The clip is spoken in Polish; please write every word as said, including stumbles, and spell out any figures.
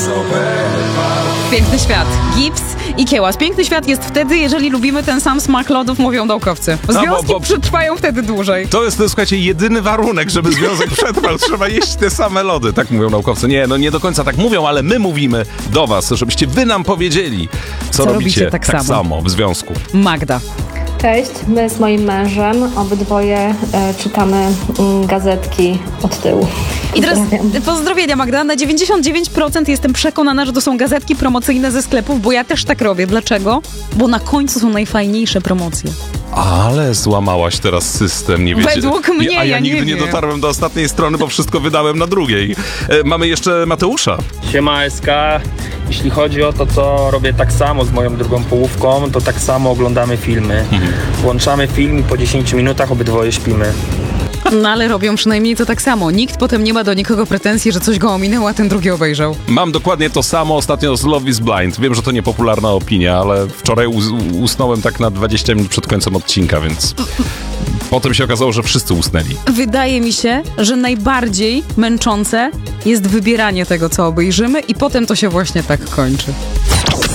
Piękny świat. Gips i kiełas. Piękny świat jest wtedy, jeżeli lubimy ten sam smak lodów, mówią naukowcy. Związki No, bo, bo... przetrwają wtedy dłużej. To jest, słuchajcie, jedyny warunek, żeby związek przetrwał. Trzeba jeść te same lody, tak mówią naukowcy. Nie, no nie do końca tak mówią, ale my mówimy do was, żebyście wy nam powiedzieli, co, co robicie, robicie tak, tak samo. samo w związku. Magda. Cześć, my z moim mężem obydwoje e, czytamy mm, gazetki od tyłu. I teraz Pozdrawiam. pozdrowienia, Magda. Na dziewięćdziesiąt dziewięć procent jestem przekonana, że to są gazetki promocyjne ze sklepów, bo ja też tak robię. Dlaczego? Bo na końcu są najfajniejsze promocje. Ale złamałaś teraz system, nie wiecie. Według mnie, A ja, ja nigdy nie nie wiem. dotarłem do ostatniej strony, bo wszystko wydałem na drugiej. E, mamy jeszcze Mateusza. Siema S K, jeśli chodzi o to, co robię tak samo z moją drugą połówką, to tak samo oglądamy filmy. Włączamy film i po dziesięciu minutach obydwoje śpimy. No ale robią przynajmniej to tak samo. Nikt potem nie ma do nikogo pretensji, że coś go ominęło, a ten drugi obejrzał. Mam dokładnie to samo ostatnio z Love is Blind. Wiem, że to niepopularna opinia, ale wczoraj us- usnąłem tak na dwadzieścia minut przed końcem odcinka, więc potem się okazało, że wszyscy usnęli. Wydaje mi się, że najbardziej męczące jest wybieranie tego, co obejrzymy i potem to się właśnie tak kończy.